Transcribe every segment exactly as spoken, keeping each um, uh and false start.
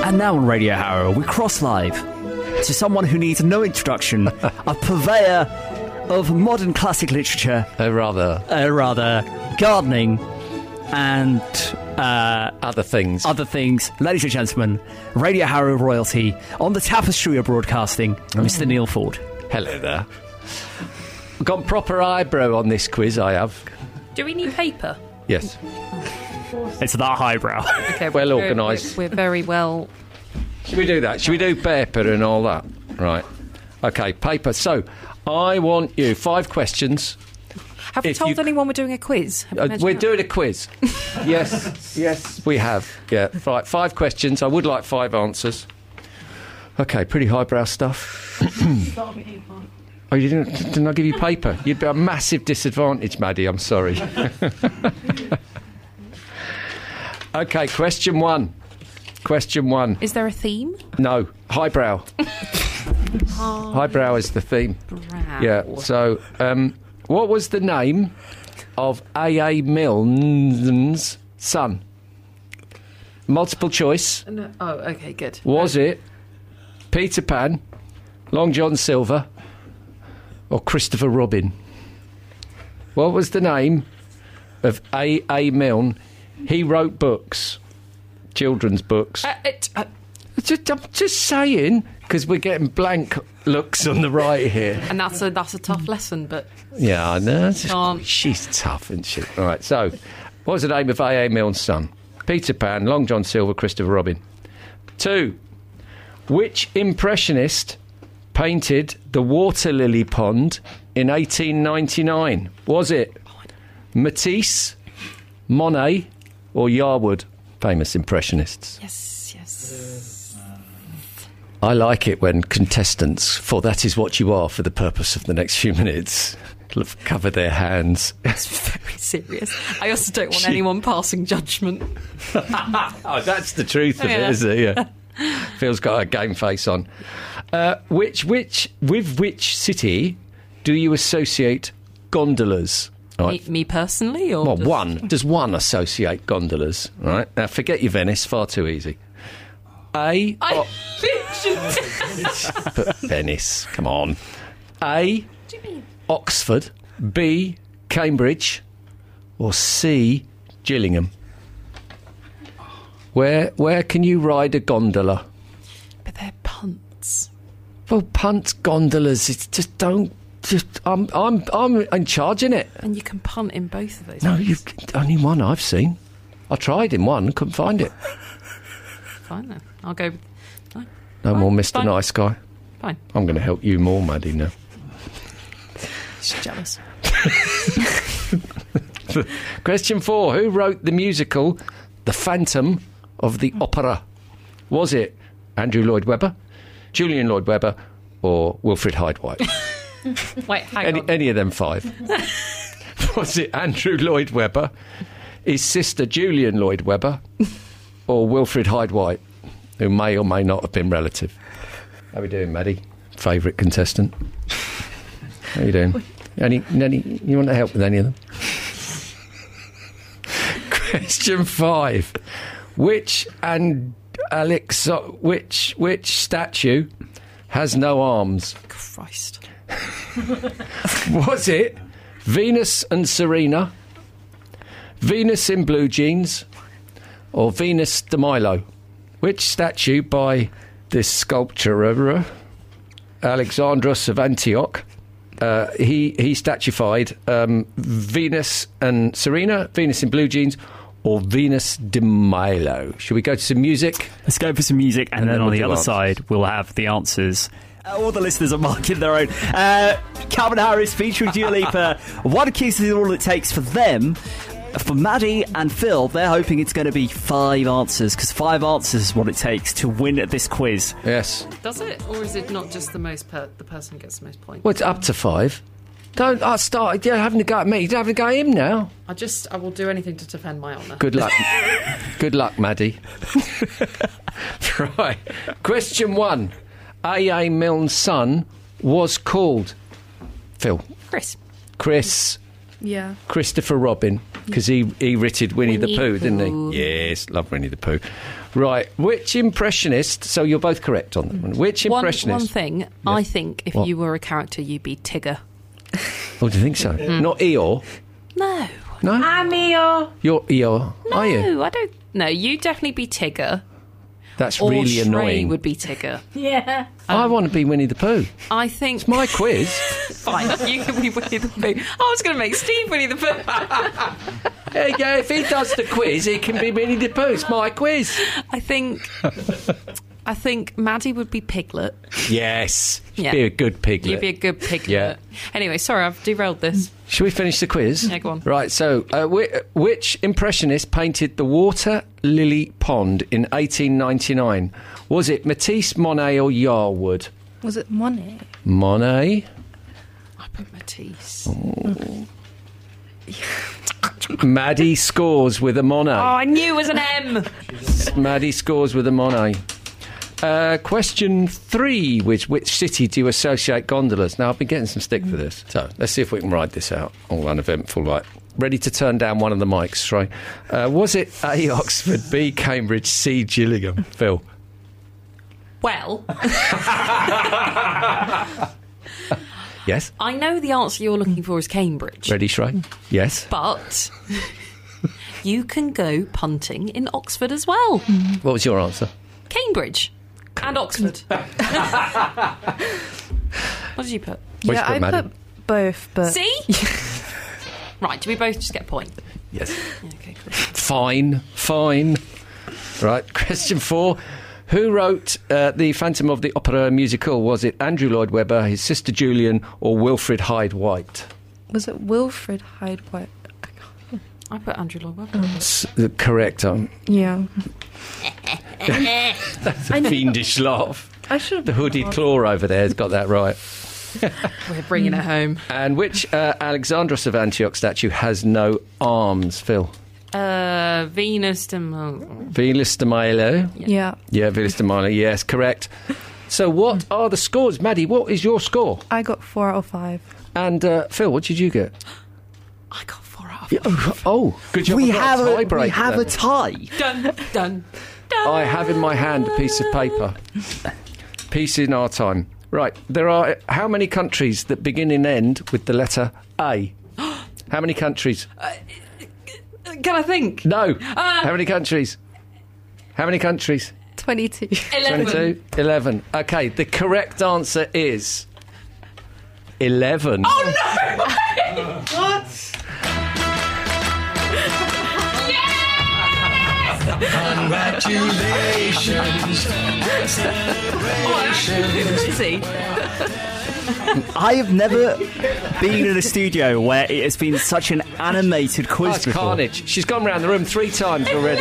And now on Radio Harrow, we cross live to someone who needs no introduction, a purveyor of modern classic literature, Uh, rather. uh, rather gardening, and uh, Other things. other things. Ladies and gentlemen, Radio Harrow royalty on the tapestry of broadcasting, Mister Neil Ford. Hello there. Got proper eyebrow on this quiz, I have. Do we need paper? Yes. It's that highbrow. Okay, Well we're- organised. We're, we're very well. Should we do that? Should we do paper and all that? Right. Okay, paper. So, I want you five questions. Have we If told you- anyone we're doing a quiz? Have we Uh, mentioned we're that? doing a quiz. Yes, yes, we have. Yeah, right. Five questions. I would like five answers. Okay, pretty highbrow stuff. Oh, you didn't? Didn't I give you paper? You'd be at a massive disadvantage, Maddie. I'm sorry. Okay, question one. Question one. Is there a theme? No, highbrow. Highbrow is the theme. Brow. Yeah. So, um, what was the name of A. A. Milne's son? Multiple choice. No. Oh, okay, good. Was it Peter Pan, Long John Silver, or Christopher Robin? What was the name of A. A. Milne? He wrote books, children's books. Uh, it, uh, Just, I'm just saying, because we're getting blank looks on the right here. and that's a that's a tough lesson, but Yeah, I know. Can't. She's tough, isn't she? All right, so what was the name of A. A. Milne's son? Peter Pan, Long John Silver, Christopher Robin. Two, which impressionist painted the water lily pond in eighteen ninety-nine? Was it Matisse, Monet, or Yarwood? Famous impressionists. yes, yes. I like it when contestants, for that is what you are for the purpose of the next few minutes, cover their hands. It's very serious. I also don't want She- anyone passing judgment. Oh, that's the truth of Yeah. it, isn't it? Yeah. Phil's got a game face on. Uh, which, which, with which city do you associate gondolas? Me, Right. me personally, or Well, just- one. Does one associate gondolas? Right. Now, forget your Venice. Far too easy. A. I oh, literally. but Venice. Come on. A. Oxford. B. Cambridge. Or C. Gillingham. Where where can you ride a gondola? But they're punts. Well, punt gondolas. It's just don't. Just I'm I'm I'm in charge in it. And you can punt in both of those. No, ways. you only one I've seen. I tried in one, couldn't find it. Fine then. I'll go. No, No Fine, more Mister fine. Nice Guy. fine. I'm going to help you more, Maddie. Now. Just jealous. Question four: who wrote the musical "The Phantom of the Opera"? Was it Andrew Lloyd Webber, Julian Lloyd Webber, or Wilfrid Hyde-White? Wait, hang Any, on. any of them five. Was it Andrew Lloyd Webber, his sister Julian Lloyd Webber, or Wilfrid Hyde-White, who may or may not have been relative? How are we doing, Maddie? Favourite contestant. How are you doing? Any, any, you want to help with any of them? Question five: which and Alex, which which statue has no arms? Christ. Was it Venus and Serena, Venus in blue jeans, or Venus de Milo? Which statue by this sculptor, Alexandros of Antioch, uh, he, he statuified um, Venus and Serena, Venus in blue jeans, or Venus de Milo? Should we go to some music? Let's go for some music, and, And then, then on we'll the do other answers. side, we'll have the answers. Uh, all the listeners are marking their own. Uh, Calvin Harris featuring Dua Lipa. One kiss is all it takes for them. For Maddie and Phil, they're hoping it's going to be five answers, because five answers is what it takes to win at this quiz. Yes. Does it, or is it not just the most per- the person who gets the most points? Well, it's up to five. Don't I start you're having to go at me. You're having to go at him now. I just I will do anything to defend my honour. Good luck. Good luck, Maddie. Right. Question one. A. A. Milne's son was called Phil. Chris. Chris. Yeah. Christopher Robin. because he, he writted Winnie, Winnie the Pooh, didn't Pooh. he? Yes, love Winnie the Pooh. Right, which impressionist, so you're both correct on that one. Which One, impressionist? one thing, I think if What? you were a character, you'd be Tigger. Oh, do you think so? Not Eeyore? No. No? I'm Eeyore. You're Eeyore, No, are you? I don't. No, you'd definitely be Tigger. That's Or really Shrey annoying. would be Tigger. Yeah. I want to be Winnie the Pooh. I think. My quiz. Fine, you can be Winnie the Pooh. I was going to make Steve Winnie the Pooh. Yeah, yeah, if he does the quiz, he can be Winnie the Pooh. It's my quiz. I think. I think Maddie would be Piglet. Yes. Yeah. Be a good piglet. You'd be a good Piglet. Yeah. Anyway, sorry, I've derailed this. Should we finish the quiz? Yeah, go on. Right, so uh, whi- which impressionist painted the Water Lily Pond in eighteen ninety-nine? Was it Matisse, Monet or Yarwood? Was it Monet? Monet? I put Matisse. Maddie scores with a Monet. Oh, I knew it was an M. Maddie scores with a Monet. Uh, question three, which which city do you associate gondolas? Now, I've been getting some stick for this. So, let's see if we can ride this out. All uneventful, like. Ready to turn down one of the mics, right? Uh, was it A, Oxford, B, Cambridge, C, Gillingham? Phil? Well, Yes? I know the answer you're looking for is Cambridge. Ready, Shrey? Yes? But you can go punting in Oxford as well. What was your answer? Cambridge and Oxford. What did you put? Where'd yeah, you I put Maddie? put both, but See? Right, do we both just get a point? Yes. Yeah, okay, cool. Fine, fine. Right, question four. Who wrote uh, the Phantom of the Opera musical? Was it Andrew Lloyd Webber, his sister Julian, or Wilfrid Hyde White? was it Wilfrid Hyde White? I put Andrew Lloyd Webber. S- the correct um, Yeah. That's a I know. fiendish laugh. I should have The hooded claw over there has got that right. We're bringing it home. And which uh, Alexandros of Antioch statue has no arms, Phil? Uh, Venus de Milo. Venus de Milo. Yeah. Yeah, Venus de Milo, yes, correct. So what are the scores? Maddie, what is your score? I got four out of five. And uh, Phil, what did you get? I got four out of Yeah, oh, oh, good job. We I've got have a, tiebreaker we have then. a tie. Done, done, done. I have in my hand a piece of paper. Piece in our time. Right, there are how many countries that begin and end with the letter A? How many countries? Can I think? No. Ah. How many countries? How many countries? Twenty-two. Eleven. twenty-two? eleven. Okay, the correct answer is eleven. Oh no! What? Congratulations. See, I have never been in a studio where it has been such an animated Oh, quiz it's before. carnage. She's gone round the room three times already.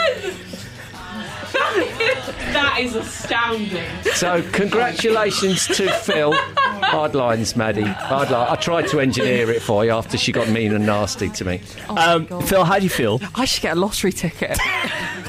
that is astounding. So, congratulations to Phil. Hard lines, Maddie. Hard line. I tried to engineer it for you after she got mean and nasty to me. Um, Phil, how do you feel? I should get a lottery ticket.